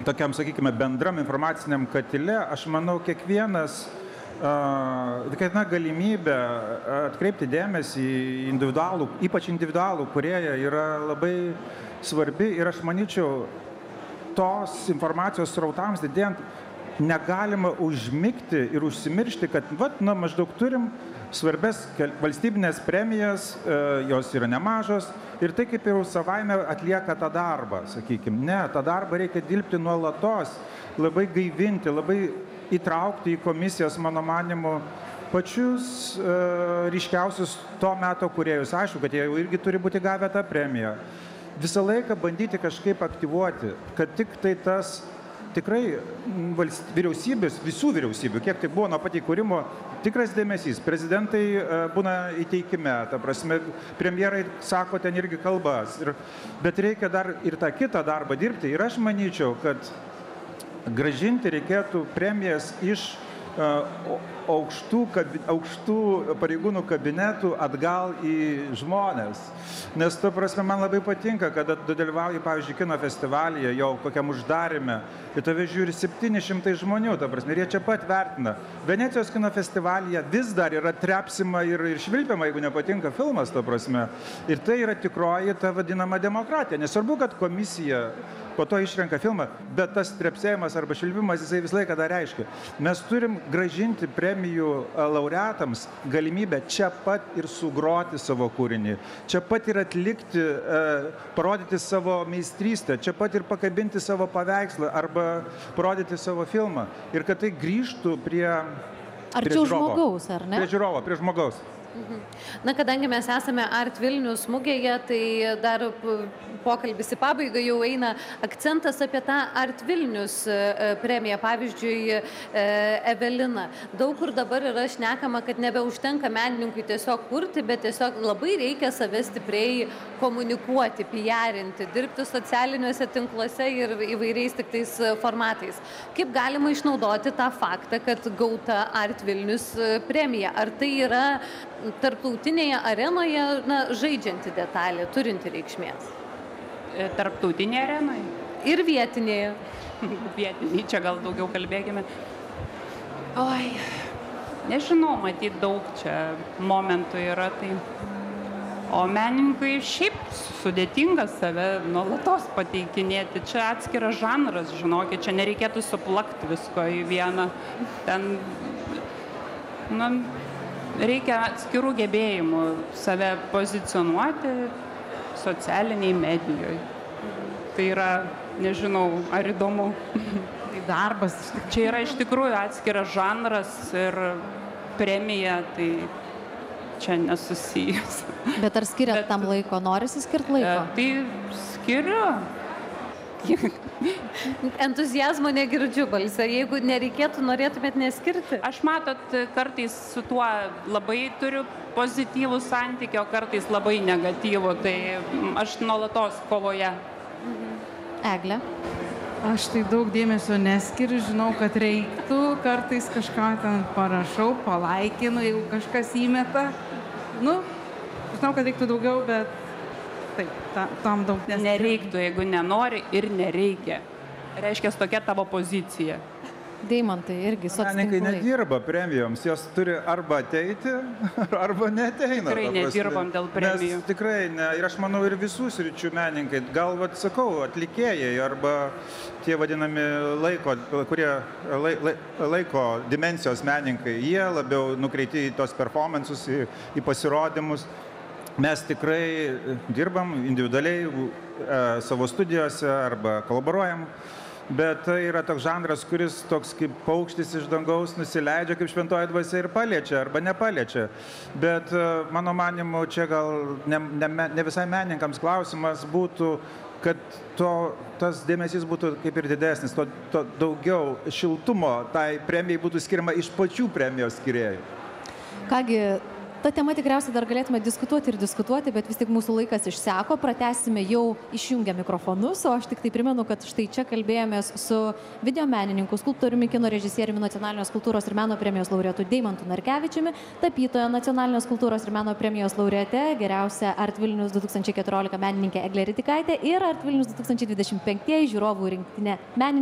tokiam, sakykime, bendram informaciniam katile, aš manau, kiekviena galimybė atkreipti dėmesį į individualų, ypač individualų kūrėją yra labai svarbi ir aš manyčiau, tos informacijos srautams didėjant negalima užmigti ir užsimiršti, kad maždaug turim svarbės valstybinės premijas, jos yra nemažos ir tai kaip jau savaime atlieka tą darbą, sakykime. Ne, tą darbą reikia dirbti nuolatos, labai gaivinti, labai įtraukti į komisijas, mano manimu, pačius ryškiausius to meto kūrėjus. Aišku, kad jie jau irgi turi būti gavę tą premiją. Visą laiką bandyti kažkaip aktyvuoti, kad tik tai tas tikrai vyriausybės, visų vyriausybių, kiek tai buvo nuo pat įkūrimo, tikras dėmesys. Prezidentai būna įteikime, ta prasme, premjerai sako ten irgi kalbas. Bet reikia dar ir tą kitą darbą dirbti. Ir aš manyčiau, kad grąžinti reikėtų premijas iš aukštų pareigūnų kabinetų atgal į žmonės. Nes, to prasme, man labai patinka, kada dalyvauji, pavyzdžiui, kino festivalyje, jau kokiam uždarime, ir tave žiūri 700 žmonių, ta prasme, ir jie čia pat vertina. Venecijos kino festivalyje vis dar yra trepsima ir švilpiama, jeigu nepatinka filmas, ta prasme. Ir tai yra tikroji ta vadinama demokratija. Nesvarbu, kad komisija po to išrenka filmą, bet tas trepsėjimas arba švilpimas, jisai visą laiką dar reiškia. Mes turim grąžinti premijų laureatams galimybę čia pat ir sugroti savo kūrinį, čia pat ir atlikti, parodyti savo meistrystę, čia pat ir pakabinti savo paveikslą arba parodyti savo filmą. Ir kad tai grįžtų prie arčiau žmogaus, ar ne? Prie žiūrovo, prie žmogaus. Na, kadangi mes esame Art Vilnius mugėje, tai dar pokalbis į pabaigą jau eina akcentas apie tą Art Vilnius premiją. Pavyzdžiui, Evelina. Daug kur dabar yra šnekama, kad nebeužtenka menininkui tiesiog kurti, bet tiesiog labai reikia save stipriai komunikuoti, pijarinti, dirbti socialiniuose tinkluose ir įvairiais tik tais formatais. Kaip galima išnaudoti tą faktą, kad gauta Art Vilnius premija? Ar tai yra tarptautinėje arenoje žaidžianti detalė, turinti reikšmės? Tarptautinėje arenoje? Ir vietinėje. Vietinėje, čia gal daugiau kalbėkime. Oi, nežinau, matyt, daug čia momentų yra, tai... O menininkui šiaip sudėtinga save nuolatos pateikinėti. Čia atskiras žanras, žinokit, čia nereikėtų suplakti visko į vieną. Ten, reikia atskirų gebėjimų save pozicionuoti socialiniai medijoje. Tai yra, nežinau, ar įdomu. Tai darbas. Čia yra iš tikrųjų atskiras žanras ir premija, tai čia nesusijęs. Bet ar skiriat tam laiko? Norisi skirti laiko? Tai skiriu. Entuziazmo negirdžiu balse. Jeigu nereikėtų, norėtumėt neskirti? Aš matot, kartais su tuo labai turiu pozityvų santykį, o kartais labai negatyvų. Tai aš nuolatos kovoje. Egle? Aš tai daug dėmesio neskiriu, žinau, kad reiktų, kartais kažką ten parašau, palaikinu, jeigu kažkas įmeta. Žinau, kad reiktų daugiau, bet taip, tam daug neskiriu. Nereiktų, jeigu nenori ir nereikia. Reiškia, tokia tavo pozicija. Deimantai irgi menininkai soctinklai. nedirba premijoms, jos turi arba ateiti, arba neateina. Tikrai nedirbam dėl premijų. Nes tikrai ne, ir aš manau ir visų sričių menininkai, gal, sakau, atlikėjai arba tie vadinami laiko dimensijos menininkai, jie labiau nukreipti į tos performances, į pasirodymus. Mes tikrai dirbam individualiai savo studijose arba kolaboruojam. Bet tai yra toks žanras, kuris toks kaip paukštis iš dangaus nusileidžia kaip šventoji dvasia ir paliečia arba nepaliečia. Bet mano manimu, čia gal ne visai menininkams klausimas būtų, kad tas dėmesys būtų kaip ir didesnis, to daugiau šiltumo tai premijai būtų skiriama iš pačių premijos skyrėjų. Kągi, ta tema tikriausiai dar galėtume diskutuoti, bet vis tik mūsų laikas išseko, pratęsime jau išjungę mikrofonus, o aš tik tai primenu, kad štai čia kalbėjomės su videomenininku, skulptoriumi, kino režisieriumi, Nacionalinės kultūros ir meno premijos laureatu Deimantu Narkevičiumi, tapytoja Nacionalinės kultūros ir meno premijos laureate, geriausia Art Vilnius 2014 menininkė Eglė Ridikaitė ir Art Vilnius 2025 žiūrovų rinktinė menininkė